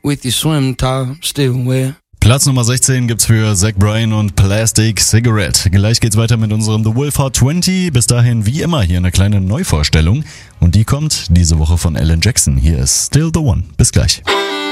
with your swim top still wet. Platz Nummer 16 gibt's für Zach Bryan und Plastic Cigarette. Gleich geht's weiter mit unserem The Wolf Hard 20. Bis dahin wie immer hier eine kleine Neuvorstellung. Und die kommt diese Woche von Alan Jackson. Hier ist Still the One. Bis gleich.